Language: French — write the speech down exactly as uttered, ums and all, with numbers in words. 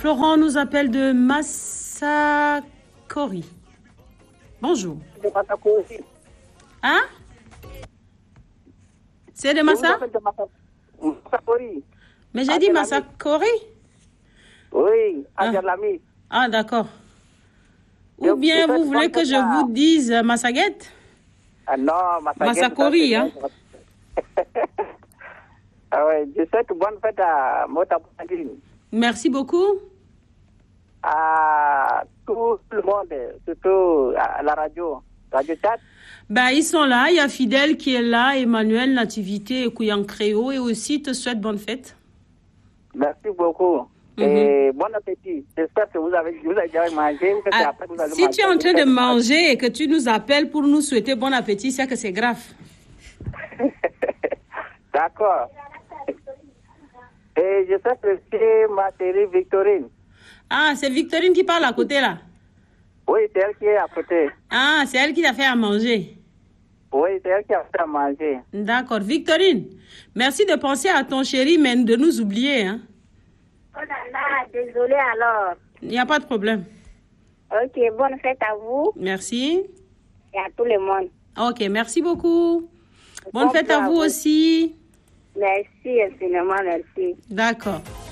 Florent nous appelle de Massakori. Bonjour. De Massakori. Hein? C'est de Massa? Massakori. Mais j'ai dit Massakori? Oui, à Ah, Djalami. ah d'accord. Ou Je- bien je vous fais voulez pas que je ça. vous dise euh, Massaguette? Ah non, Massaguette, Massakori, ça, hein? c'est bien. Ah ouais, je souhaite bonne fête à Mota Boussagine, Merci beaucoup. à tout le monde, surtout à la radio, Radio Chat. Ben, ils sont là. Il y a Fidèle qui est là, Emmanuel, Nativité et Kouyan Créo. Et aussi, te souhaite bonne fête. Merci beaucoup. Et bon appétit. J'espère que vous avez, vous avez déjà mangé. Que c'est Ah, après que vous allez si manger. tu es en train de manger et que tu nous appelles pour nous souhaiter bon appétit, c'est que c'est grave. D'accord. Et je sais que c'est ma chérie Victorine. Ah, c'est Victorine qui parle à côté là. Oui, c'est elle qui est à côté. Ah, c'est elle qui t'a fait à manger. Oui, c'est elle qui a fait à manger. D'accord. Victorine, merci de penser à ton chéri, mais de nous oublier. Hein. Oh là là, désolée alors. Il n'y a pas de problème. Ok, bonne fête à vous Merci. et à tout le monde. Ok, merci beaucoup. Bonne Bon fête à plan à vous vous. aussi. Merci infiniment, merci. D'accord.